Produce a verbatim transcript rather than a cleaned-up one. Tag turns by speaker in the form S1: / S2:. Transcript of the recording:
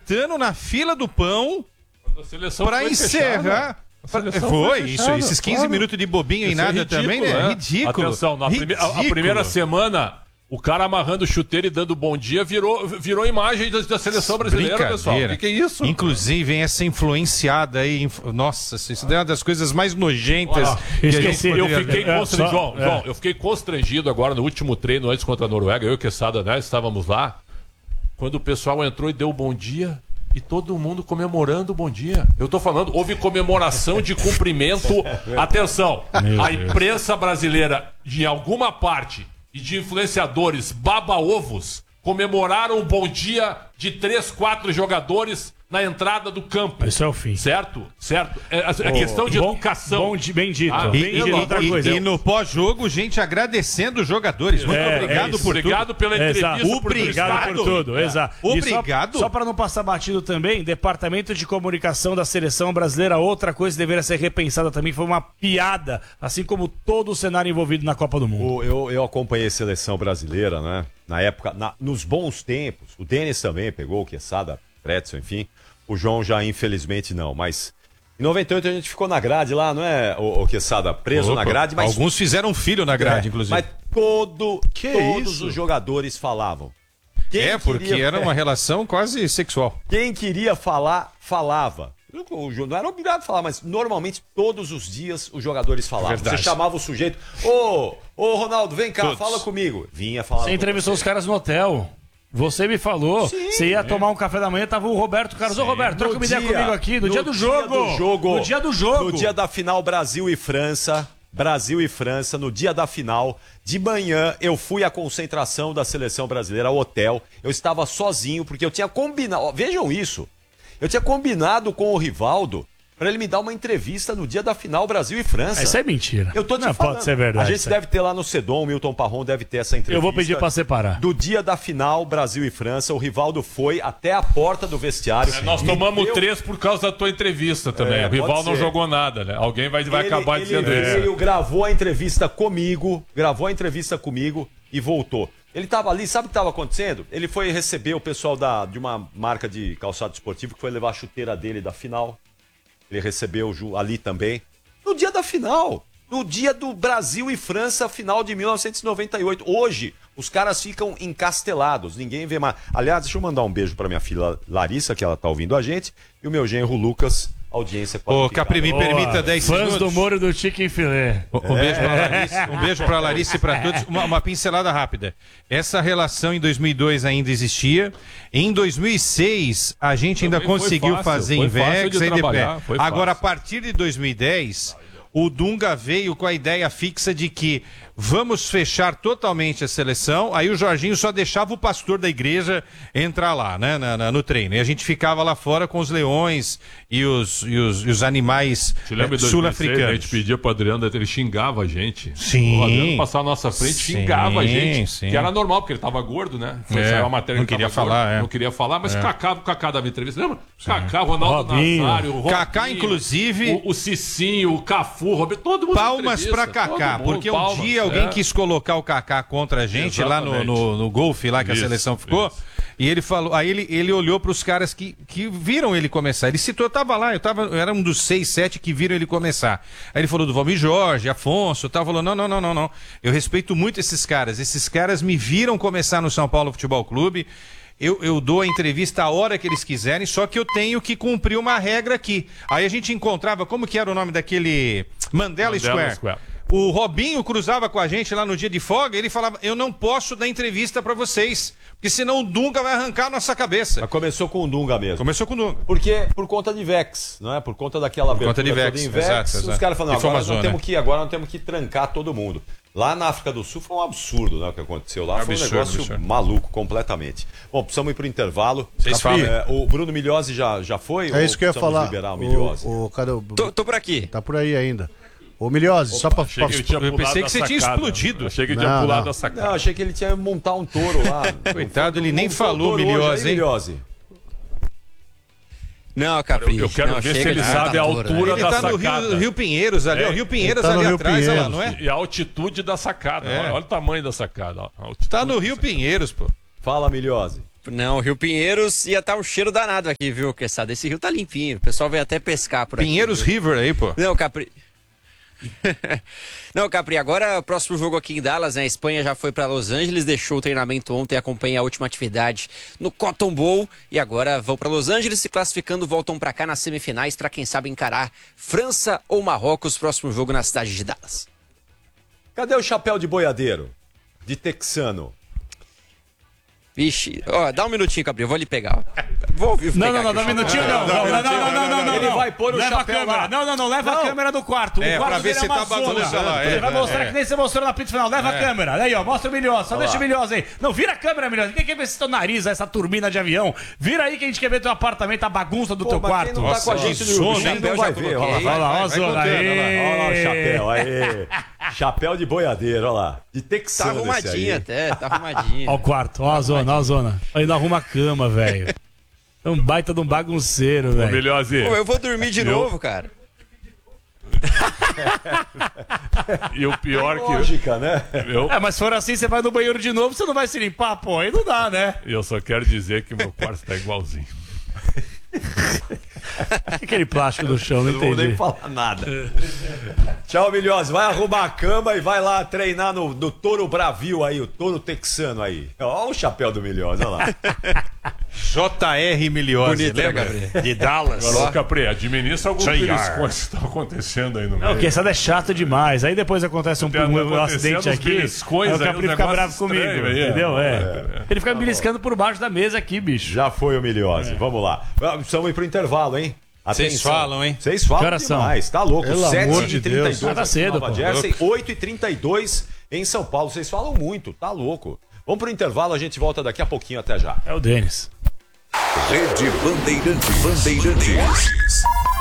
S1: Caetano na fila do pão para encerrar. Foi, foi isso, fechada, esses quinze claro. Minutos de bobinho e nada é ridículo, também, né? É ridículo.
S2: Atenção, na
S1: ridículo.
S2: Prime a, a primeira semana, o cara amarrando o chuteiro e dando bom dia virou, virou imagem da, da seleção brasileira, pessoal. O que, que é isso?
S1: Inclusive, essa influenciada aí, inf... nossa, isso é uma das coisas mais nojentas. Ah,
S2: que esqueci, eu fiquei é, constrangido, João, é. João, eu fiquei constrangido agora no último treino antes contra a Noruega, eu e o Quesada, né, estávamos lá, quando o pessoal entrou e deu bom dia. E todo mundo comemorando o bom dia. Eu tô falando, houve comemoração de cumprimento. Atenção, Meu a imprensa Deus. brasileira, de alguma parte, e de influenciadores baba-ovos, comemoraram o bom dia de três, quatro jogadores na entrada do campo.
S3: Isso é o fim.
S2: Certo? Certo. É, é questão de
S3: bom,
S2: educação.
S3: Bom, bem dito.
S2: Ah,
S3: bem
S1: e,
S3: dito
S1: e,
S3: outra
S1: e,
S3: coisa.
S1: E no pós-jogo, gente agradecendo os jogadores. Muito
S3: é,
S1: obrigado
S3: é
S1: por
S2: obrigado
S1: tudo.
S2: pela entrevista.
S3: Exato.
S2: Por
S3: obrigado por tudo. É. Exato.
S1: Obrigado.
S3: E só, só para não passar batido também, Departamento de Comunicação da Seleção Brasileira, outra coisa que deveria ser repensada também, foi uma piada, assim como todo o cenário envolvido na Copa do Mundo.
S4: Eu, eu acompanhei a Seleção Brasileira, né? Na época, na, nos bons tempos. O Denis também pegou, o Quesada, Pretzel, enfim. O João já, infelizmente, não. Mas em noventa e oito a gente ficou na grade lá, não é, o, o Quesada? Preso Opa, na grade. Mas...
S1: Alguns fizeram filho na grade, é, inclusive.
S4: Mas todo,
S1: que
S4: todos
S1: isso?
S4: os jogadores falavam.
S1: Quem é, porque queria... era uma relação quase sexual.
S4: Quem queria falar, falava. O João não era obrigado a falar, mas normalmente todos os dias os jogadores falavam. Verdade. Você chamava o sujeito, ô, ô Ronaldo, vem cá, todos. Fala comigo. Vinha falar.
S3: Você entrevistou você. os caras no hotel. Você me falou, Sim, você ia é. tomar um café da manhã, tava o Roberto Carlos. Ô Roberto, troca uma ideia comigo aqui, no, no dia do jogo.
S4: Dia do jogo.
S3: No dia do jogo.
S4: No dia da final Brasil e França. Brasil e França, no dia da final. De manhã, eu fui à concentração da seleção brasileira, ao hotel. Eu estava sozinho, porque eu tinha combinado... Vejam isso. Eu tinha combinado com o Rivaldo para ele me dar uma entrevista no dia da final Brasil e França.
S3: Isso é mentira.
S4: Eu tô te
S3: Não
S4: falando.
S3: pode ser verdade.
S4: A gente deve ter lá no Sedom, o Milton Parron deve ter essa entrevista.
S3: Eu vou pedir para separar.
S4: Do dia da final Brasil e França, o Rivaldo foi até a porta do vestiário.
S2: É, nós tomamos deu... três por causa da tua entrevista também. É, o Rivaldo não jogou nada, né? Alguém vai, vai ele, acabar
S4: ele,
S2: dizendo
S4: ele,
S2: isso.
S4: Ele gravou a entrevista comigo, gravou a entrevista comigo e voltou. Ele estava ali, sabe o que estava acontecendo? Ele foi receber o pessoal da, de uma marca de calçado esportivo que foi levar a chuteira dele da final. Ele recebeu ali também. No dia da final. No dia do Brasil e França, final de mil novecentos e noventa e oito. Hoje, os caras ficam encastelados. Ninguém vê mais. Aliás, deixa eu mandar um beijo para minha filha Larissa, que ela tá ouvindo a gente. E o meu genro Lucas, audiência
S1: qualificada. Ô, Capri, me permita dez segundos.
S3: Fãs do Moro do Chicken Filé.
S1: Um, é. beijo pra Larissa, um beijo pra Larissa e pra todos. Uma, uma pincelada rápida. Essa relação em dois mil e dois ainda existia. Em dois mil e seis, a gente ainda
S2: Também
S1: conseguiu
S2: fácil,
S1: fazer Invex.
S2: De
S1: Agora, a partir de dois mil e dez, o Dunga veio com a ideia fixa de que vamos fechar totalmente a seleção. Aí o Jorginho só deixava o pastor da igreja entrar lá, né, na, na, no treino. E a gente ficava lá fora com os leões e os, e os, e os animais eh, sul-africanos.
S2: A gente pedia pro Adriano, ele xingava a gente.
S1: Sim.
S2: O Adriano passar na nossa frente, sim, xingava a gente.
S1: Sim.
S2: Que era normal, porque ele tava gordo, né? Foi
S1: é,
S2: uma matéria
S1: não
S2: que
S1: queria falar,
S2: gordo,
S1: é.
S2: Não queria falar, mas
S1: é.
S2: Kaká, o Kaká dava entrevista. Lembra? Sim. Kaká, Ronaldo
S3: Robinho.
S2: Nazário, o
S1: Kaká, inclusive...
S2: O, o Cicinho, o Cafu, o Roberto, todo mundo.
S1: Palmas pra Kaká, porque um palmas, dia alguém é. quis colocar o Kaká contra a gente. Exatamente. Lá no, no, no golfe lá que isso, a seleção ficou. Isso. E ele falou, aí ele, ele olhou para os caras que, que viram ele começar. Ele citou, eu tava lá, eu, tava, eu era um dos seis, sete que viram ele começar. Aí ele falou do Valmir Jorge, Afonso, tal, falou, não, não, não, não, não. Eu respeito muito esses caras. Esses caras me viram começar no São Paulo Futebol Clube. Eu, eu dou a entrevista a hora que eles quiserem, só que eu tenho que cumprir uma regra aqui. Aí a gente encontrava, como que era o nome daquele Mandela, Mandela Square? Square. O Robinho cruzava com a gente lá no dia de folga, ele falava, eu não posso dar entrevista pra vocês, porque senão o Dunga vai arrancar a nossa cabeça.
S4: Mas começou com o Dunga mesmo.
S1: Começou com o Dunga.
S4: Porque, por conta de Vex, não é? Por conta daquela
S1: por conta de Vex,
S4: Invex,
S1: exato, exato.
S4: Os caras falaram, agora nós, não temos que, agora nós temos que trancar todo mundo. Lá na África do Sul foi um absurdo, né, o que aconteceu lá. Absurdo, foi um negócio absurdo. maluco, completamente. Bom, precisamos ir pro intervalo.
S1: Vocês falam.
S4: É, o Bruno Milhose já, já foi?
S5: É isso que eu ia falar.
S4: Liberar o Milhose?
S5: O, o, cadê o...
S6: tô, tô por aqui.
S5: Tá por aí ainda. Ô, Milhose, Opa, só pra...
S2: Achei que eu, eu pensei que você
S1: sacada.
S2: tinha explodido. Eu achei que ele
S5: não,
S2: tinha pulado
S5: não.
S2: a sacada.
S4: Não, achei que ele tinha montar um touro lá.
S1: Coitado, ele nem falou, Milhose, hein?
S4: Milhose.
S6: Não, Capri.
S2: Eu, eu quero
S6: não,
S2: ver se ele sabe a altura
S1: ele
S2: da
S1: tá
S2: sacada.
S1: no Rio, Rio Pinheiros ali, é. o Rio Pinheiros
S5: tá
S1: ali
S5: Rio
S1: atrás,
S5: Pinheiros.
S1: lá, não é?
S2: E a altitude da sacada.
S1: É.
S2: Olha, olha o tamanho da sacada.
S1: Tá no Rio Pinheiros, pô.
S4: Fala, Milhose.
S6: Não, o Rio Pinheiros ia estar um cheiro danado aqui, viu, Queçada? Esse rio tá limpinho. O pessoal veio até pescar por aqui.
S1: Pinheiros
S6: viu?
S1: River aí, pô.
S6: Não, Capri. Não, Capri, agora o próximo jogo aqui em Dallas, né? A Espanha já foi para Los Angeles, deixou o treinamento ontem, acompanha a última atividade no Cotton Bowl e agora vão para Los Angeles, se classificando, voltam para cá nas semifinais para quem sabe encarar França ou Marrocos, próximo jogo na cidade de Dallas.
S4: Cadê o chapéu de boiadeiro? De texano?
S6: Vixe, ó, dá um minutinho, Capri, eu vou lhe pegar. Vou ouvir.
S3: Não, não, não, dá um minutinho não. Não, não, não, não, não, não.
S4: Ele vai pôr o
S3: leva
S4: chapéu
S3: a câmera.
S4: lá.
S3: Não, não, não, leva a câmera do quarto. O
S1: É,
S3: quarto
S1: pra ver
S3: dele
S1: se
S3: é uma
S1: tá bagunça
S3: zona.
S1: lá, é,
S3: Ele vai
S1: é,
S3: mostrar
S1: é.
S3: que nem você mostrou na pizza final. Leva a câmera. Aí, ó, mostra o Milhosa. Só
S4: Olha
S3: deixa o
S4: lá.
S3: Milhosa aí. Não, vira a câmera, Milhosa. Ninguém quer ver esse teu nariz, essa turbina de avião. Vira aí que a gente quer ver teu apartamento, a bagunça do
S4: Pô,
S3: teu
S4: mas
S3: quarto.
S4: quem não tá com a gente no
S1: zona,
S4: YouTube
S6: hein?
S4: não vai ver. Olha lá,
S3: Olha lá, ó, a
S1: vai
S3: zona.
S1: contando,
S3: Aê.
S4: olha lá o chapéu, aí. Chapéu de boiadeiro, olha lá. De
S6: Tá
S4: texano esse
S6: arrumadinho
S4: aí.
S6: até, tá arrumadinho.
S3: Ó o quarto, ó a zona, ó a zona. Aí não arruma a cama, velho. É um baita de um bagunceiro, velho.
S2: Melhorzinho.
S6: Pô, eu vou dormir de
S2: Eu-
S6: novo, cara.
S2: E o pior que.
S4: Lógica, né?
S2: Eu,
S3: É, mas se for assim, você vai no banheiro de novo, você não vai se limpar, pô. Aí não dá, né?
S2: eu só quero dizer que meu quarto tá igualzinho.
S3: Aquele plástico no chão, não
S4: Não vou nem
S3: entendi.
S4: falar nada. Tchau, Milhose. Vai arrumar a cama e vai lá treinar no, no touro bravio aí, o touro texano aí. Olha o chapéu do Milhose, olha lá.
S1: J R Miliose,
S6: Bonito, né,
S1: lembra?
S6: Gabriel?
S1: De Dallas.
S2: Agora, ô, Capri, administra alguns
S1: J R.
S2: beliscões que estão acontecendo aí no meio.
S3: Não, porque essa é chato demais. Aí depois acontece um,
S2: Tem
S3: um, um
S2: acontecendo
S3: acidente
S2: uns
S3: aqui.
S2: beliscões
S3: Aí o
S2: aí,
S3: Capri
S2: uns
S3: fica
S2: negócios
S3: bravo comigo.
S2: estranhos aí,
S3: Entendeu? É.
S2: é.
S3: Ele fica me beliscando por baixo da mesa aqui, bicho.
S4: Já foi o Milhose. Vamos lá. Precisamos ir pro intervalo, hein?
S1: Vocês
S4: Atenção.
S1: falam, hein?
S4: Vocês falam
S3: Que horas são?
S4: demais. Tá louco.
S5: Pelo amor de Deus.
S3: Ah, tá cedo,
S4: Nova
S3: pô.
S4: Jersey, oito e trinta e dois em São Paulo. Vocês falam muito. Tá louco. Vamos pro intervalo. A gente volta daqui a pouquinho. Até já.
S3: É o Denis.
S7: Rede Bandeirantes. Bandeirantes.